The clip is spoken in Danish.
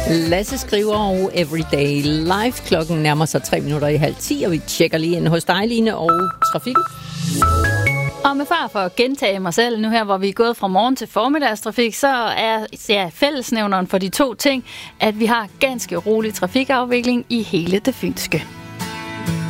Lasse skriver og Everyday Live. Klokken nærmer sig 9:03, og vi tjekker lige ind hos dig, Line, og trafikken. Og med far for at gentage mig selv, nu her hvor vi er gået fra morgen til formidagstrafik, så er fællesnævneren for de to ting, at vi har ganske rolig trafikafvikling i hele det fynske.